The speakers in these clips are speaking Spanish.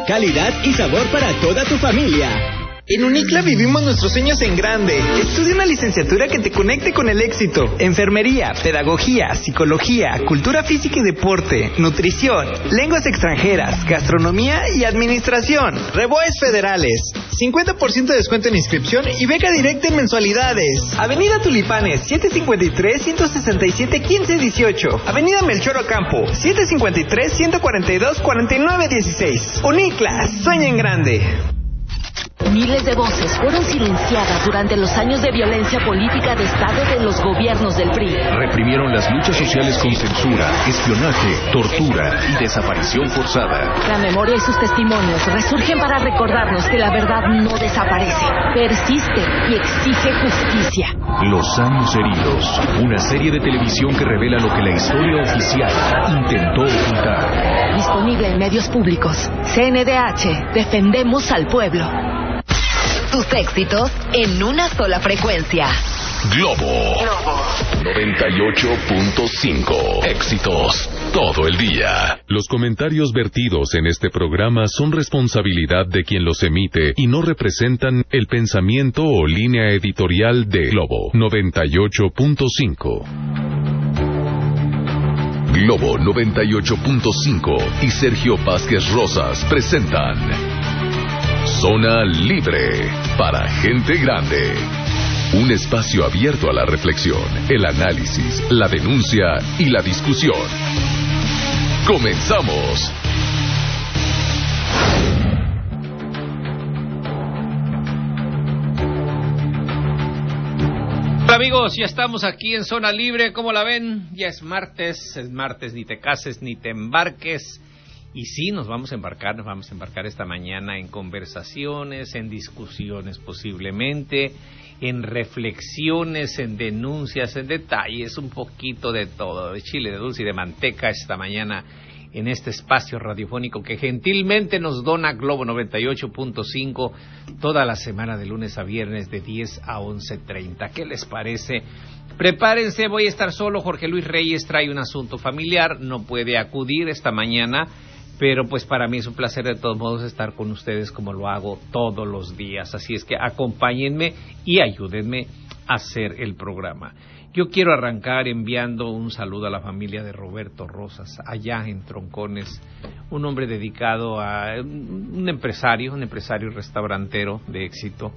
calidad y sabor para toda tu familia. En Unicla vivimos nuestros sueños en grande. Estudia una licenciatura que te conecte con el éxito. Enfermería, pedagogía, psicología, cultura física y deporte, nutrición, lenguas extranjeras, gastronomía y administración. Reboes federales. 50% de descuento en inscripción y beca directa en mensualidades. Avenida Tulipanes, 753-167-1518. Avenida Melchor Ocampo, 753-142-4916. Unicla, sueña en grande. Miles de voces fueron silenciadas durante los años de violencia política de Estado de los gobiernos del PRI. Reprimieron las luchas sociales con censura, espionaje, tortura y desaparición forzada. La memoria y sus testimonios resurgen para recordarnos que la verdad no desaparece, persiste y exige justicia. Los años heridos, una serie de televisión que revela lo que la historia oficial intentó ocultar. Disponible en medios públicos. CNDH, defendemos al pueblo. Tus éxitos en una sola frecuencia. Globo 98.5. Éxitos todo el día. Los comentarios vertidos en este programa son responsabilidad de quien los emite y no representan el pensamiento o línea editorial de Globo 98.5. Globo 98.5 y Sergio Vázquez Rosas presentan Zona Libre para gente grande. Un espacio abierto a la reflexión, el análisis, la denuncia y la discusión. ¡Comenzamos! Hola amigos, ya estamos aquí en Zona Libre, ¿cómo la ven? Ya es martes, ni te cases ni te embarques. Y sí, nos vamos a embarcar esta mañana en conversaciones, en discusiones posiblemente, en reflexiones, en denuncias, en detalles, un poquito de todo, de chile, de dulce y de manteca esta mañana en este espacio radiofónico que gentilmente nos dona Globo 98.5 toda la semana de lunes a viernes de 10 a 11:30. ¿Qué les parece? Prepárense, voy a estar solo, Jorge Luis Reyes trae un asunto familiar, no puede acudir esta mañana, pero pues para mí es un placer de todos modos estar con ustedes como lo hago todos los días, así es que acompáñenme y ayúdenme a hacer el programa. Yo quiero arrancar enviando un saludo a la familia de Roberto Rosas, allá en Troncones, un hombre dedicado a un empresario restaurantero de éxito,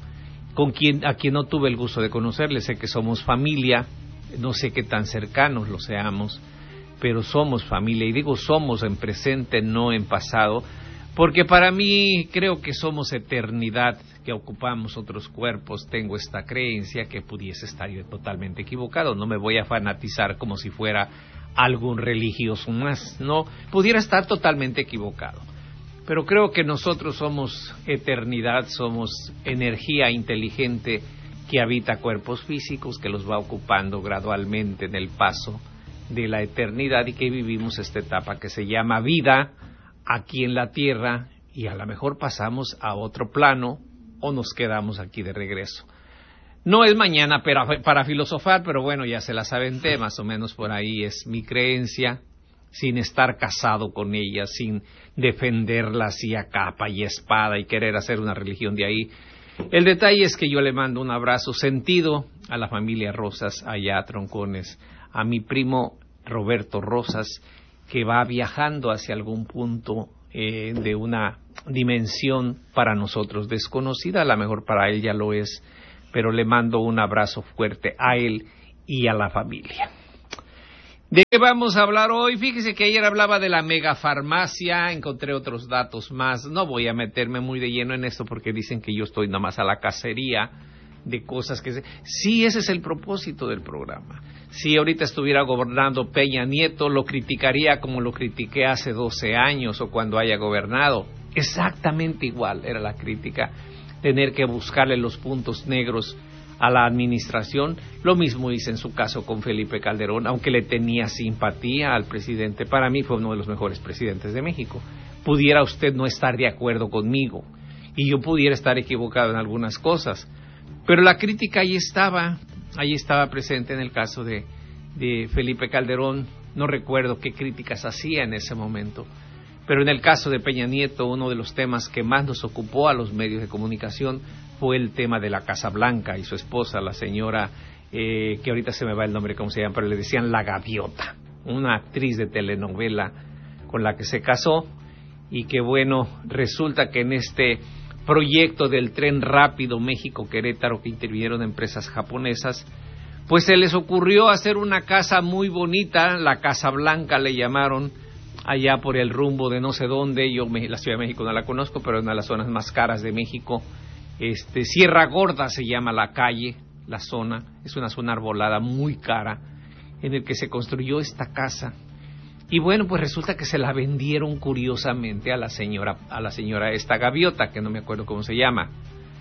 a quien no tuve el gusto de conocerle. Sé que somos familia, no sé qué tan cercanos lo seamos, pero somos familia, y digo somos en presente, no en pasado, porque para mí creo que somos eternidad, que ocupamos otros cuerpos. Tengo esta creencia que pudiese estar yo totalmente equivocado, no me voy a fanatizar como si fuera algún religioso más, no, pudiera estar totalmente equivocado, pero creo que nosotros somos eternidad, somos energía inteligente que habita cuerpos físicos, que los va ocupando gradualmente en el paso de la eternidad y que vivimos esta etapa que se llama vida aquí en la tierra, y a lo mejor pasamos a otro plano o nos quedamos aquí de regreso. No es mañana para filosofar, pero bueno, ya se la saben, más o menos por ahí es mi creencia, sin estar casado con ella, sin defenderla así a capa y espada y querer hacer una religión de ahí. El detalle es que yo le mando un abrazo sentido a la familia Rosas allá a Troncones, a mi primo Roberto Rosas, que va viajando hacia algún punto de una dimensión para nosotros desconocida, a lo mejor para él ya lo es, pero le mando un abrazo fuerte a él y a la familia. ¿De qué vamos a hablar hoy? Fíjese que ayer hablaba de la megafarmacia, encontré otros datos más, no voy a meterme muy de lleno en esto porque dicen que yo estoy nada más a la cacería de cosas que... Sí, ese es el propósito del programa. Si ahorita estuviera gobernando Peña Nieto, lo criticaría como lo critiqué hace 12 años o cuando haya gobernado. Exactamente igual era la crítica, tener que buscarle los puntos negros a la administración. Lo mismo hice en su caso con Felipe Calderón, aunque le tenía simpatía al presidente. Para mí fue uno de los mejores presidentes de México. Pudiera usted no estar de acuerdo conmigo y yo pudiera estar equivocado en algunas cosas, pero la crítica ahí estaba presente en el caso de Felipe Calderón. No recuerdo qué críticas hacía en ese momento, Pero en el caso de Peña Nieto, uno de los temas que más nos ocupó a los medios de comunicación fue el tema de la Casa Blanca y su esposa, la señora, que ahorita se me va el nombre, ¿cómo se llama? Pero le decían La Gaviota, una actriz de telenovela con la que se casó y que, bueno, resulta que en este proyecto del tren rápido México-Querétaro, que intervinieron empresas japonesas, pues se les ocurrió hacer una casa muy bonita, la Casa Blanca le llamaron, allá por el rumbo de no sé dónde. La Ciudad de México no la conozco, pero es una de las zonas más caras de México. Sierra Gorda se llama la calle, la zona, es una zona arbolada muy cara, en el que se construyó esta casa. Y bueno, pues resulta que se la vendieron curiosamente a la señora esta Gaviota, que no me acuerdo cómo se llama,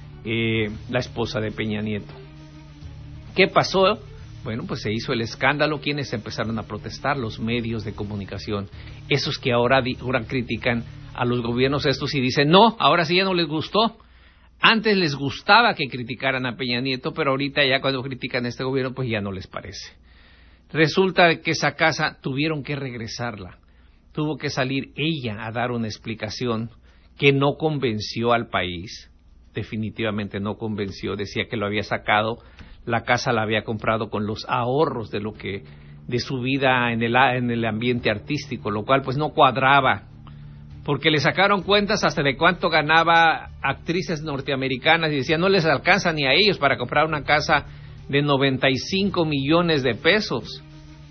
la esposa de Peña Nieto. ¿Qué pasó? Bueno, pues se hizo el escándalo. ¿Quiénes empezaron a protestar? Los medios de comunicación, esos que ahora critican a los gobiernos estos y dicen, no, ahora sí ya no les gustó. Antes les gustaba que criticaran a Peña Nieto, pero ahorita ya cuando critican a este gobierno, pues ya no les parece. Resulta que esa casa tuvieron que regresarla. Tuvo que salir ella a dar una explicación que no convenció al país. Definitivamente no convenció. Decía que lo había sacado, la casa la había comprado con los ahorros de su vida en el ambiente artístico, lo cual pues no cuadraba, porque le sacaron cuentas hasta de cuánto ganaba actrices norteamericanas y decían no les alcanza ni a ellos para comprar una casa de 95 millones de pesos.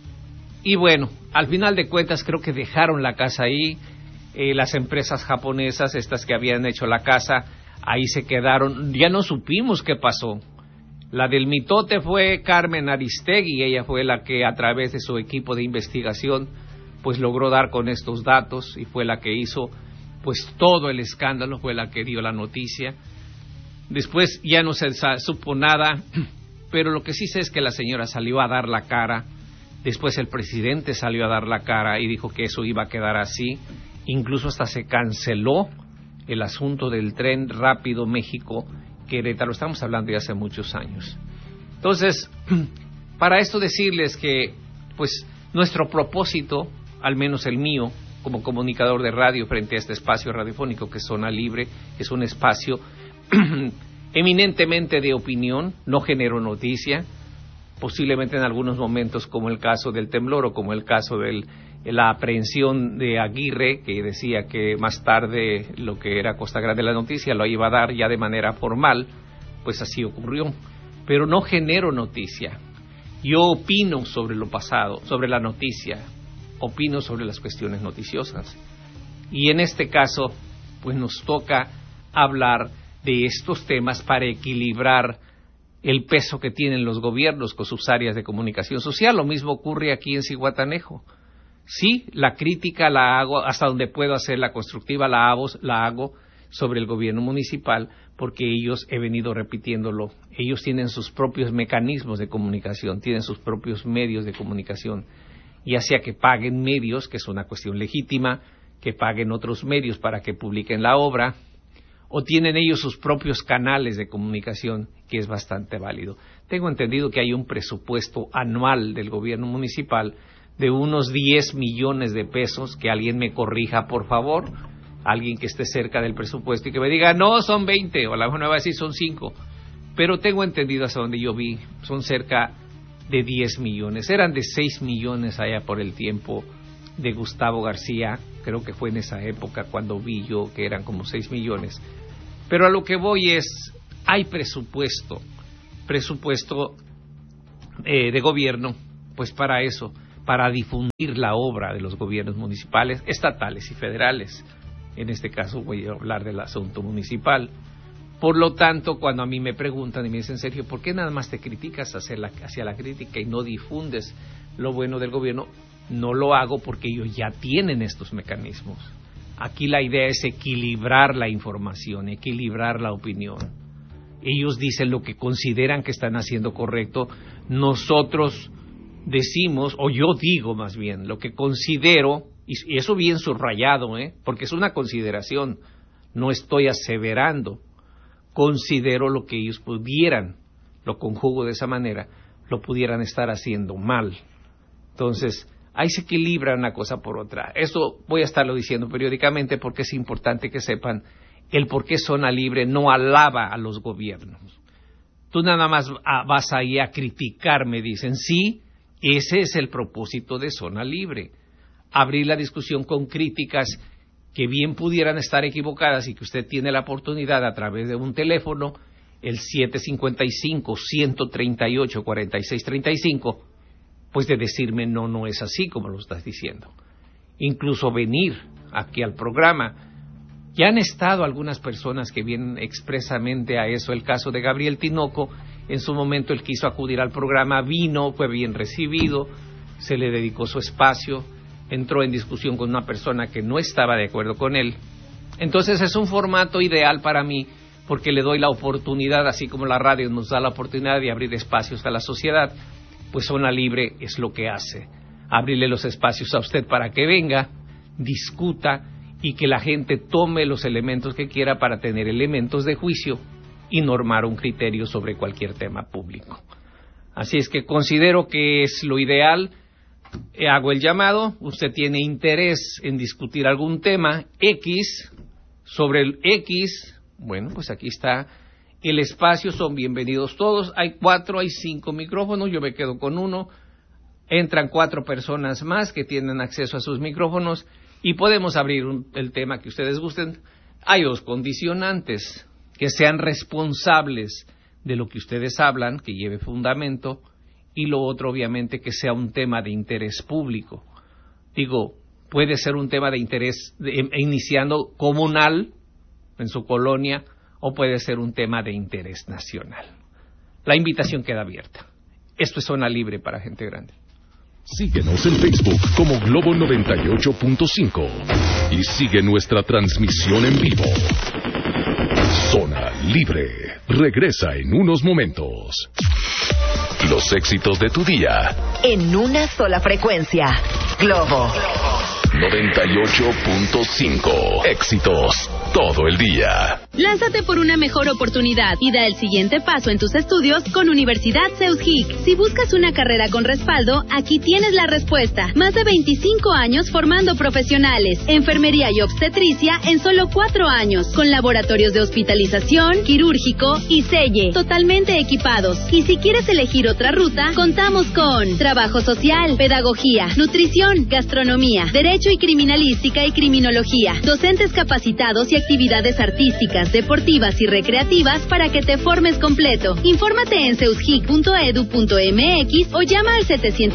Y bueno, al final de cuentas creo que dejaron la casa ahí. Las empresas japonesas, estas que habían hecho la casa, ahí se quedaron. Ya no supimos qué pasó. La del mitote fue Carmen Aristegui, ella fue la que a través de su equipo de investigación pues logró dar con estos datos y fue la que hizo pues todo el escándalo, fue la que dio la noticia. Después ya no se supo nada, pero lo que sí sé es que la señora salió a dar la cara. Después el presidente salió a dar la cara y dijo que eso iba a quedar así. Incluso hasta se canceló el asunto del tren rápido México-Querétaro. Estamos hablando de hace muchos años. Entonces, para esto decirles que pues nuestro propósito, al menos el mío, como comunicador de radio frente a este espacio radiofónico que es Zona Libre, es un espacio eminentemente de opinión, no genero noticia. Posiblemente en algunos momentos, como el caso del temblor o como el caso de la aprehensión de Aguirre, que decía que más tarde lo que era Costa Grande la noticia lo iba a dar ya de manera formal, pues así ocurrió. Pero no genero noticia. Yo opino sobre lo pasado, sobre la noticia, opino sobre las cuestiones noticiosas. Y en este caso, pues nos toca hablar de estos temas para equilibrar el peso que tienen los gobiernos con sus áreas de comunicación social. Lo mismo ocurre aquí en Zihuatanejo. Sí, la crítica la hago hasta donde puedo hacer, la constructiva la hago sobre el gobierno municipal, porque ellos, he venido repitiéndolo, ellos tienen sus propios mecanismos de comunicación, tienen sus propios medios de comunicación, ya sea que paguen medios, que es una cuestión legítima, que paguen otros medios para que publiquen la obra, o tienen ellos sus propios canales de comunicación, que es bastante válido. Tengo entendido que hay un presupuesto anual del gobierno municipal de unos 10 millones de pesos, que alguien me corrija, por favor, alguien que esté cerca del presupuesto y que me diga, no, son 20, o a lo mejor me va a decir son 5, pero tengo entendido hasta donde yo vi, son cerca de 10 millones, eran de 6 millones allá por el tiempo de Gustavo García, creo que fue en esa época cuando vi yo que eran como 6 millones, pero a lo que voy es, hay presupuesto de gobierno, pues para eso, para difundir la obra de los gobiernos municipales, estatales y federales. En este caso voy a hablar del asunto municipal. Por lo tanto, cuando a mí me preguntan y me dicen, Sergio, ¿por qué nada más te criticas hacia la crítica y no difundes lo bueno del gobierno? No lo hago porque ellos ya tienen estos mecanismos. Aquí la idea es equilibrar la información, equilibrar la opinión. Ellos dicen lo que consideran que están haciendo correcto. Nosotros decimos, o yo digo más bien, lo que considero, y eso bien subrayado, porque es una consideración, no estoy aseverando, considero lo que ellos pudieran, lo conjugo de esa manera, lo pudieran estar haciendo mal. Entonces, Ahí se equilibra una cosa por otra. Esto voy a estarlo diciendo periódicamente porque es importante que sepan el por qué Zona Libre no alaba a los gobiernos. Tú nada más vas ahí a criticar, me dicen. Sí, ese es el propósito de Zona Libre. Abrir la discusión con críticas que bien pudieran estar equivocadas y que usted tiene la oportunidad a través de un teléfono, el 755-138-4635, pues de decirme no es así como lo estás diciendo. Incluso venir aquí al programa. Ya han estado algunas personas que vienen expresamente a eso. El caso de Gabriel Tinoco, en su momento él quiso acudir al programa, vino, fue bien recibido, se le dedicó su espacio, entró en discusión con una persona que no estaba de acuerdo con él. Entonces es un formato ideal para mí porque le doy la oportunidad, así como la radio nos da la oportunidad de abrir espacios a la sociedad, pues Zona Libre es lo que hace, abrirle los espacios a usted para que venga, discuta y que la gente tome los elementos que quiera para tener elementos de juicio y normar un criterio sobre cualquier tema público. Así es que considero que es lo ideal. Hago el llamado, usted tiene interés en discutir algún tema X, sobre el X, bueno, pues aquí está el espacio, son bienvenidos todos, hay 4, hay 5 micrófonos, yo me quedo con uno, entran 4 personas más que tienen acceso a sus micrófonos y podemos abrir el tema que ustedes gusten. Hay 2 condicionantes, que sean responsables de lo que ustedes hablan, que lleve fundamento, y lo otro, obviamente, que sea un tema de interés público. Digo, puede ser un tema de interés iniciando comunal en su colonia o puede ser un tema de interés nacional. La invitación queda abierta. Esto es Zona Libre para gente grande. Síguenos en Facebook como Globo 98.5 y sigue nuestra transmisión en vivo. Zona Libre regresa en unos momentos. Los éxitos de tu día. En una sola frecuencia. Globo 98.5. Éxitos todo el día. Lánzate por una mejor oportunidad y da el siguiente paso en tus estudios con Universidad Zeus-Hick. Si buscas una carrera con respaldo, aquí tienes la respuesta. Más de 25 años formando profesionales. Enfermería y obstetricia en solo 4 años. Con laboratorios de hospitalización, quirúrgico y selle. Totalmente equipados. Y si quieres elegir otra ruta, contamos con trabajo social, pedagogía, nutrición, gastronomía, derecho y criminalística y criminología. Docentes capacitados y actividades artísticas, deportivas y recreativas para que te formes completo. Infórmate en zeushic.edu.mx o llama al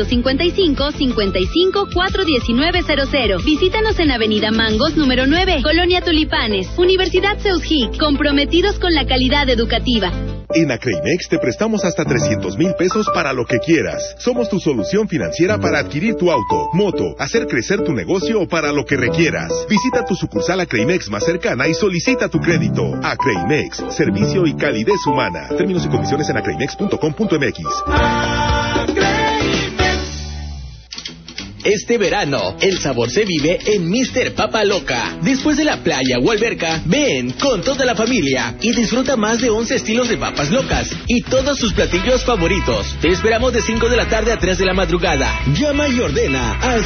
755-55-41900. Visítanos en Avenida Mangos, número 9, Colonia Tulipanes. Universidad Zeus-Hick, comprometidos con la calidad educativa. En Acreimex te prestamos hasta 300,000 pesos para lo que quieras. Somos tu solución financiera para adquirir tu auto, moto, hacer crecer tu negocio o para lo que requieras. Visita tu sucursal Acreimex más cercana y solicita tu crédito. Acreimex, servicio y calidez humana. Términos y condiciones en acreimex.com.mx. Este verano, el sabor se vive en Mr. Papa Loca. Después de la playa o alberca, ven con toda la familia y disfruta más de 11 estilos de papas locas y todos sus platillos favoritos. Te esperamos de 5 de la tarde a 3 de la madrugada. Llama y ordena al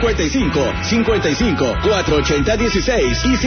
755-55-480-16 y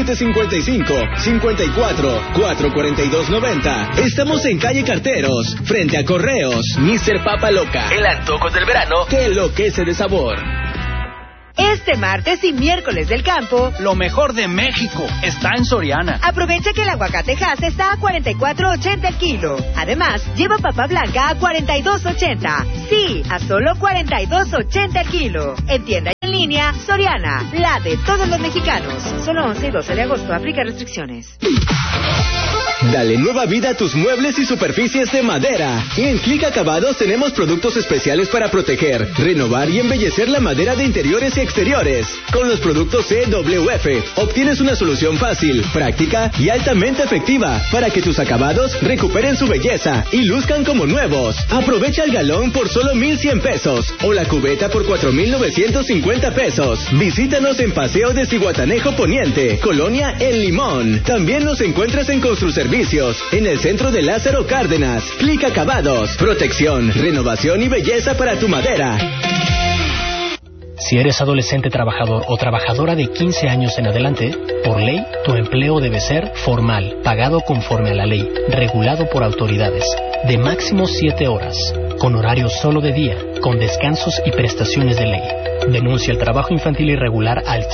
755-54-442-90. Estamos en calle Carteros, frente a Correos. Mr. Papa Loca, el antojo del verano que enloquece de sabor. Este martes y miércoles del campo, lo mejor de México está en Soriana. Aprovecha que el aguacate Hass está a $44.80 el kilo. Además, lleva papa blanca a $42.80. Sí, a solo $42.80 el kilo. En tienda y en línea, Soriana, la de todos los mexicanos. Solo 11 y 12 de agosto, aplica restricciones. Dale nueva vida a tus muebles y superficies de madera. En Click Acabados tenemos productos especiales para proteger, renovar y embellecer la madera de interiores y exteriores. Con los productos CWF obtienes una solución fácil, práctica y altamente efectiva para que tus acabados recuperen su belleza y luzcan como nuevos. Aprovecha el galón por solo 1,100 pesos o la cubeta por 4,950 pesos. Visítanos en Paseo de Zihuatanejo Poniente, Colonia El Limón. También nos encuentras en Construservicios en el centro de Lázaro Cárdenas. Click Acabados, protección, renovación y belleza para tu madera. Si eres adolescente trabajador o trabajadora de 15 años en adelante, por ley, tu empleo debe ser formal, pagado conforme a la ley, regulado por autoridades, de máximo 7 horas, con horario solo de día, con descansos y prestaciones de ley. Denuncia el trabajo infantil irregular al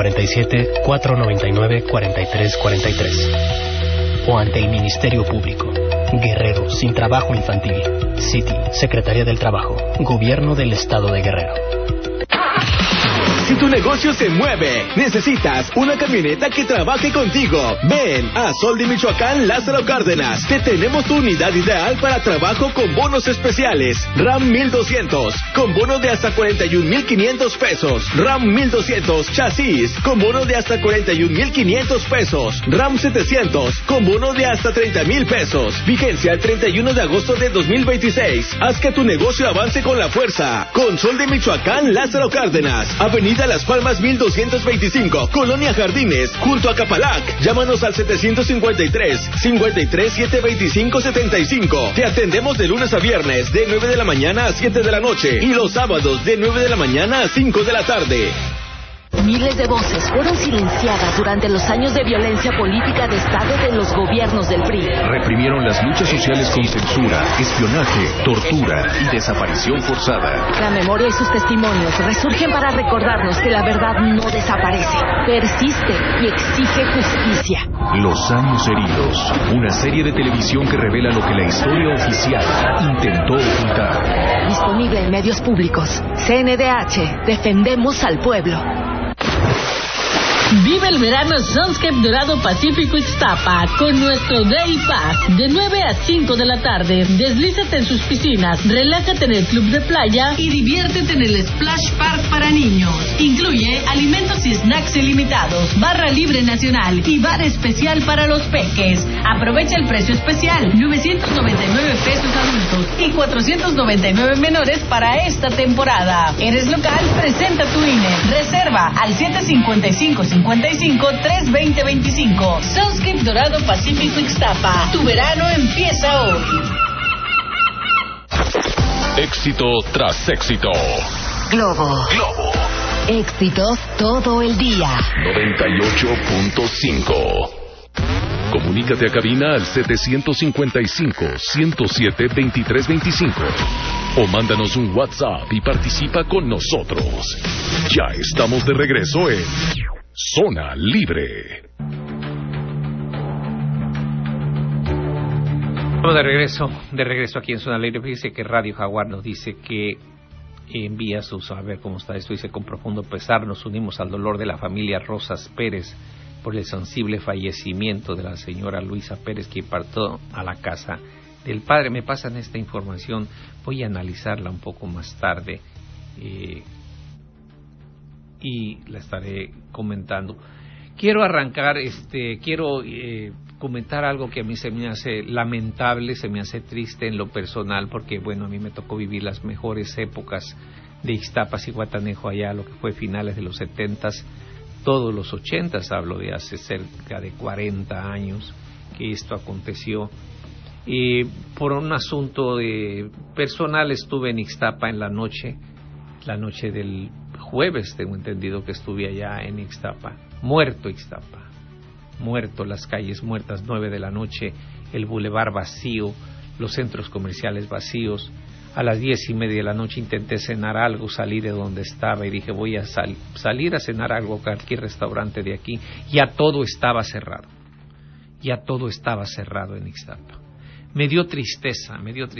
747-499-4343 o ante el Ministerio Público. Guerrero sin trabajo infantil. City, Secretaría del Trabajo, Gobierno del Estado de Guerrero. Si tu negocio se mueve, necesitas una camioneta que trabaje contigo. Ven a Sol de Michoacán, Lázaro Cárdenas. Te tenemos tu unidad ideal para trabajo con bonos especiales. RAM 1200, con bono de hasta 41,500 pesos. RAM 1200 chasis, con bono de hasta 41,500 pesos. RAM 700, con bono de hasta 30,000 pesos. Vigencia el 31 de agosto de 2026. Haz que tu negocio avance con la fuerza. Con Sol de Michoacán, Lázaro Cárdenas. Avenida Las Palmas 1225, Colonia Jardines, junto a Capalac. Llámanos al 755-725-75. Te atendemos de lunes a viernes, de 9 de la mañana a 7 de la noche. Y los sábados, de 9 de la mañana a 5 de la tarde. Miles de voces fueron silenciadas durante los años de violencia política de Estado de los gobiernos del PRI. Reprimieron las luchas sociales con censura, espionaje, tortura y desaparición forzada. La memoria y sus testimonios resurgen para recordarnos que la verdad no desaparece, persiste y exige justicia. Los años heridos, una serie de televisión que revela lo que la historia oficial intentó ocultar. Disponible en medios públicos. CNDH, defendemos al pueblo. Vive el verano Sunscape Dorado Pacífico Ixtapa con nuestro Day Pass de 9 a 5 de la tarde. Deslízate en sus piscinas, relájate en el club de playa y diviértete en el Splash Park para niños. Incluye alimentos y snacks ilimitados, barra libre nacional y bar especial para los peques. Aprovecha el precio especial, 999 pesos adultos y 499 menores para esta temporada. ¿Eres local? Presenta tu INE. Reserva al 755-55-320-25. Sunscape Dorado Pacífico Ixtapa. Tu verano empieza hoy. Éxito tras éxito. Globo. Éxitos todo el día. 98.5. Comunícate a cabina al 755-107-2325 o mándanos un WhatsApp y participa con nosotros. Ya estamos de regreso en Zona Libre. De regreso aquí en Zona Libre. Fíjese que Radio Jaguar nos dice que envía sus, a ver cómo está esto, dice: con profundo pesar nos unimos al dolor de la familia Rosas Pérez por el sensible fallecimiento de la señora Luisa Pérez, quien partió a la casa del padre. Me pasan esta información, voy a analizarla un poco más tarde y la estaré comentando. Quiero arrancar, comentar algo que a mí se me hace lamentable, se me hace triste en lo personal, porque bueno, a mí me tocó vivir las mejores épocas de Ixtapas y Guatanejo, allá lo que fue finales de los 70s, todos los 80s, hablo de hace cerca de 40 años que esto aconteció. Por un asunto personal estuve en Ixtapa en la noche del jueves, tengo entendido que estuve allá en Ixtapa, muerto Ixtapa, muerto, las calles muertas, 9 de la noche, el bulevar vacío, los centros comerciales vacíos. A las 10:30 de la noche intenté cenar algo, salí de donde estaba y dije voy a salir a cenar algo a cualquier restaurante de aquí. Ya todo estaba cerrado en Ixtapa. Me dio tristeza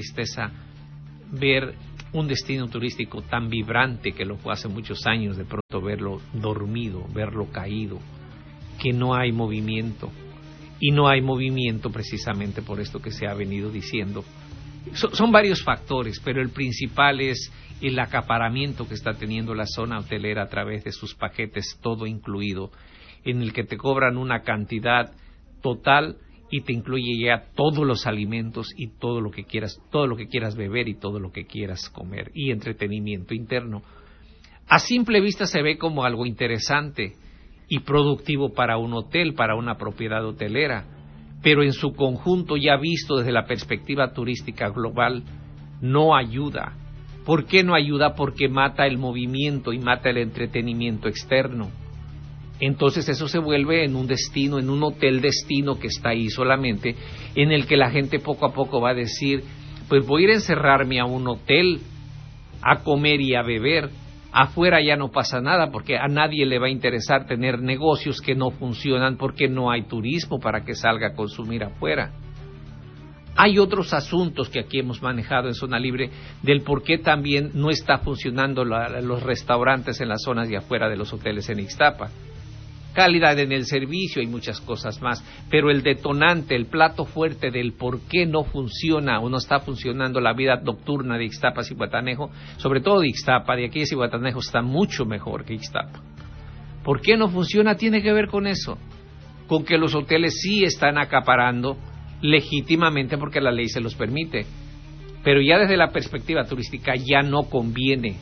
ver un destino turístico tan vibrante que lo fue hace muchos años, de pronto verlo dormido, verlo caído, que no hay movimiento. Y no hay movimiento precisamente por esto que se ha venido diciendo. Son varios factores, pero el principal es el acaparamiento que está teniendo la zona hotelera a través de sus paquetes, todo incluido, en el que te cobran una cantidad total y te incluye ya todos los alimentos y todo lo que quieras beber y todo lo que quieras comer, y entretenimiento interno. A simple vista se ve como algo interesante y productivo para un hotel, para una propiedad hotelera, pero en su conjunto, ya visto desde la perspectiva turística global, no ayuda ¿Por qué no ayuda? Porque mata el movimiento y mata el entretenimiento externo. Entonces eso se vuelve en un destino, en un hotel destino que está ahí solamente, en el que la gente poco a poco va a decir, pues voy a ir a encerrarme a un hotel, a comer y a beber. Afuera ya no pasa nada, porque a nadie le va a interesar tener negocios que no funcionan porque no hay turismo para que salga a consumir afuera. Hay otros asuntos que aquí hemos manejado en Zona Libre del por qué también no está funcionando los restaurantes en las zonas de afuera de los hoteles en Ixtapa. Calidad en el servicio y muchas cosas más, pero el detonante, el plato fuerte del por qué no funciona o no está funcionando la vida nocturna de Ixtapa, Zihuatanejo, sobre todo de Ixtapa, de aquí de Zihuatanejo está mucho mejor que Ixtapa. ¿Por qué no funciona? Tiene que ver con eso, con que los hoteles sí están acaparando legítimamente porque la ley se los permite, pero ya desde la perspectiva turística ya no conviene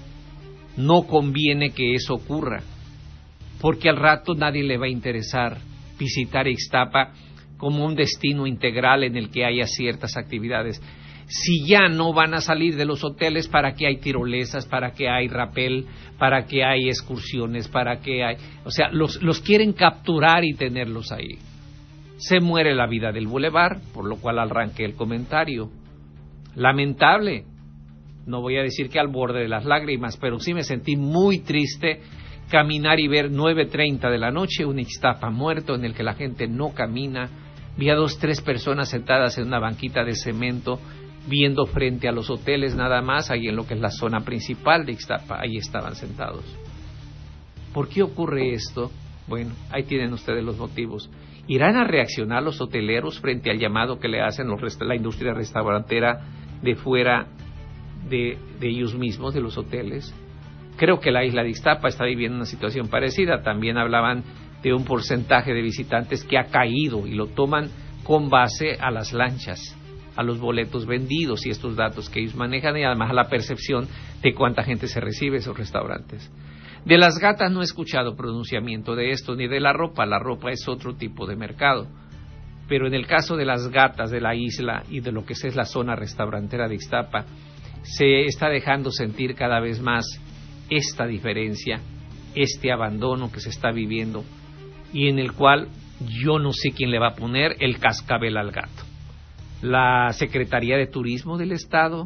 que eso ocurra, porque al rato nadie le va a interesar visitar Ixtapa como un destino integral en el que haya ciertas actividades. Si ya no van a salir de los hoteles, ¿para qué hay tirolesas? ¿Para qué hay rapel? ¿Para qué hay excursiones? ¿Para qué hay...? O sea, los quieren capturar y tenerlos ahí. Se muere la vida del bulevar, por lo cual arranqué el comentario. Lamentable. No voy a decir que al borde de las lágrimas, pero sí me sentí muy triste caminar y ver 9:30 de la noche un Ixtapa muerto en el que la gente no camina. Vi a 2-3 personas sentadas en una banquita de cemento viendo frente a los hoteles nada más, ahí en lo que es la zona principal de Ixtapa, ahí estaban sentados. ¿Por qué ocurre esto? Bueno, ahí tienen ustedes los motivos. ¿Irán a reaccionar los hoteleros frente al llamado que le hacen la industria restaurantera de fuera de ellos mismos, de los hoteles? Creo que la isla de Ixtapa está viviendo una situación parecida. También hablaban de un porcentaje de visitantes que ha caído y lo toman con base a las lanchas, a los boletos vendidos y estos datos que ellos manejan y además a la percepción de cuánta gente se recibe en esos restaurantes. De las gatas no he escuchado pronunciamiento de esto, ni de la ropa es otro tipo de mercado. Pero en el caso de las gatas de la isla y de lo que es la zona restaurantera de Ixtapa, se está dejando sentir cada vez más esta diferencia, este abandono que se está viviendo y en el cual yo no sé quién le va a poner el cascabel al gato. La Secretaría de Turismo del Estado,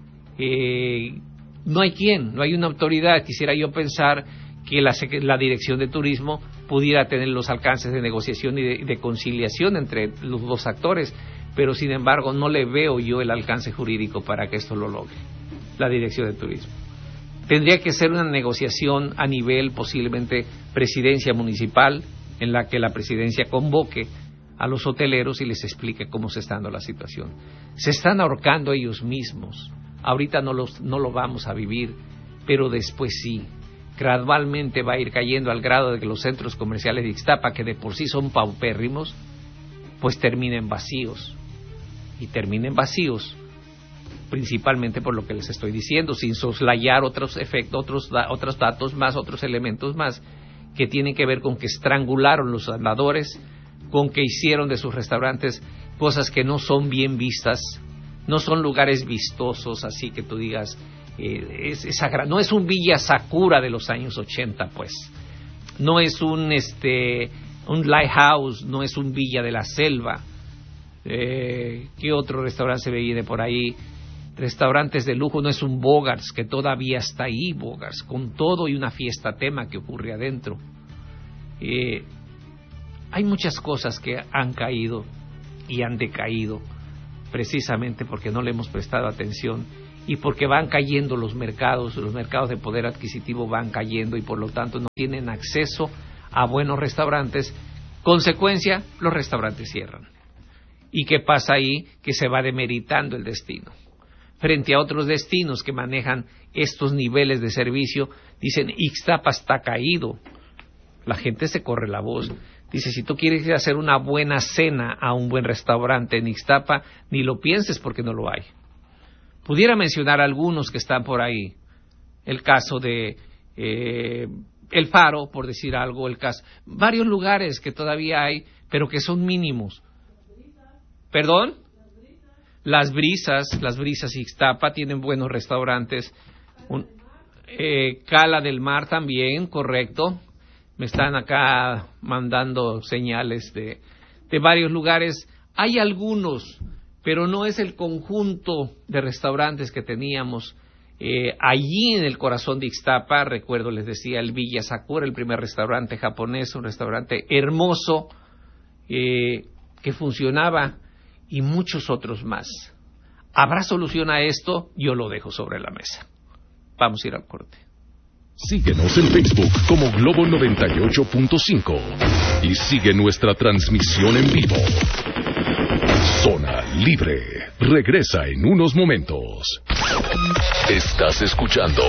no hay quien, no hay una autoridad. Quisiera yo pensar que la Dirección de Turismo pudiera tener los alcances de negociación y de conciliación entre los dos actores, pero sin embargo no le veo yo el alcance jurídico para que esto lo logre la Dirección de Turismo. Tendría que ser una negociación a nivel posiblemente presidencia municipal, en la que la presidencia convoque a los hoteleros y les explique cómo se está dando la situación. Se están ahorcando ellos mismos. Ahorita no lo vamos a vivir, pero después sí. Gradualmente va a ir cayendo al grado de que los centros comerciales de Ixtapa, que de por sí son paupérrimos, pues terminen vacíos. Y terminen vacíos principalmente por lo que les estoy diciendo, sin soslayar otros efectos, otros datos más, otros elementos más, que tienen que ver con que estrangularon los andadores, con que hicieron de sus restaurantes cosas que no son bien vistas, no son lugares vistosos, así que tú digas, no es un Villa Sakura de los años 80, pues, no es un Lighthouse, no es un Villa de la Selva. ¿Qué otro restaurante se viene por ahí? Restaurantes de lujo, no es un Bogarts, que todavía está ahí, Bogarts, con todo y una fiesta tema que ocurre adentro. Hay muchas cosas que han caído y han decaído precisamente porque no le hemos prestado atención y porque van cayendo los mercados de poder adquisitivo van cayendo y por lo tanto no tienen acceso a buenos restaurantes. Consecuencia, los restaurantes cierran. ¿Y qué pasa ahí? Que se va demeritando el destino. Frente a otros destinos que manejan estos niveles de servicio, dicen, Ixtapa está caído. La gente se corre la voz. Dice, si tú quieres ir a hacer una buena cena a un buen restaurante en Ixtapa, ni lo pienses porque no lo hay. Pudiera mencionar algunos que están por ahí. El caso de El Faro, por decir algo, varios lugares que todavía hay, pero que son mínimos. ¿Perdón? Las brisas Ixtapa tienen buenos restaurantes, Cala del Mar también, correcto. Me están acá mandando señales de varios lugares. Hay algunos, pero no es el conjunto de restaurantes que teníamos allí en el corazón de Ixtapa. Recuerdo, les decía, el Villa Sakura, el primer restaurante japonés, un restaurante hermoso que funcionaba, y muchos otros más. ¿Habrá solución a esto? Yo lo dejo sobre la mesa. Vamos a ir al corte. Síguenos en Facebook como Globo 98.5 y sigue nuestra transmisión en vivo. Zona Libre regresa en unos momentos. Estás escuchando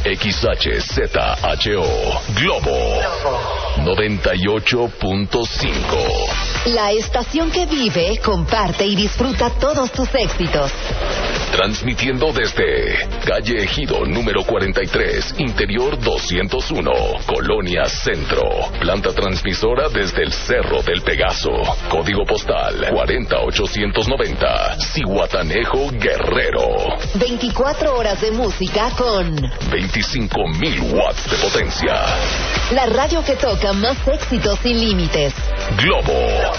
XHZHO Globo 98.5. La estación que vive, comparte y disfruta todos tus éxitos. Transmitiendo desde calle Ejido número 43, interior 201, Colonia Centro. Planta transmisora desde el Cerro del Pegaso. Código postal 40890, Zihuatanejo, Guerrero. 24 horas de música con 25,000 watts de potencia. La radio que toca más éxitos sin límites. Globo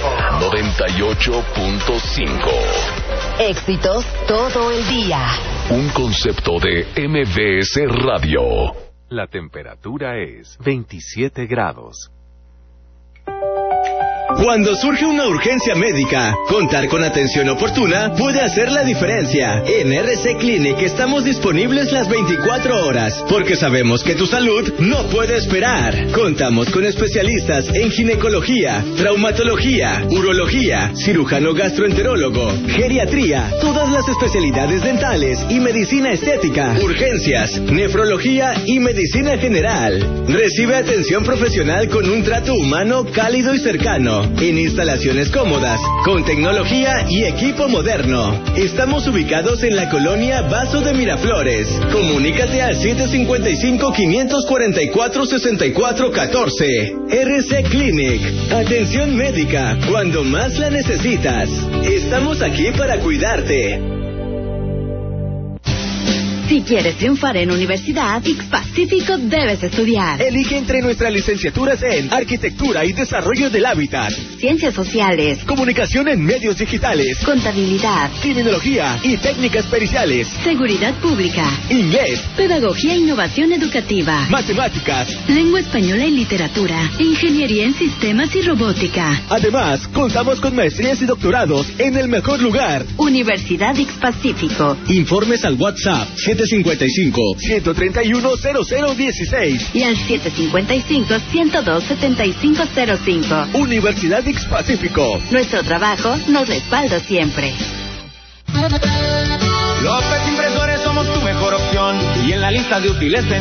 98.5. Éxitos todo el día. Un concepto de MBS Radio. La temperatura es 27 grados. Cuando surge una urgencia médica, contar con atención oportuna puede hacer la diferencia. En RC Clinic estamos disponibles las 24 horas, porque sabemos que tu salud no puede esperar. Contamos con especialistas en ginecología, traumatología, urología, cirujano gastroenterólogo, geriatría, todas las especialidades dentales y medicina estética, urgencias, nefrología y medicina general. Recibe atención profesional con un trato humano cálido y cercano, en instalaciones cómodas, con tecnología y equipo moderno. Estamos ubicados en la colonia Vaso de Miraflores. Comunícate al 755-544-6414. RC Clinic. Atención médica cuando más la necesitas. Estamos aquí para cuidarte. Si quieres triunfar en universidad, X-Pacífico debes estudiar. Elige entre nuestras licenciaturas en Arquitectura y Desarrollo del Hábitat, Ciencias Sociales, Comunicación en Medios Digitales, Contabilidad, Criminología y Técnicas Periciales, Seguridad Pública, Inglés, Pedagogía e Innovación Educativa, Matemáticas, Lengua Española y Literatura, Ingeniería en Sistemas y Robótica. Además, contamos con maestrías y doctorados en el mejor lugar. Universidad X-Pacífico. Informes al WhatsApp 755-131-0016 y al 755-102-7505. Universidad X-Pacífico. Nuestro trabajo nos respalda siempre. López Impresores somos tu mejor opción y en la lista de útiles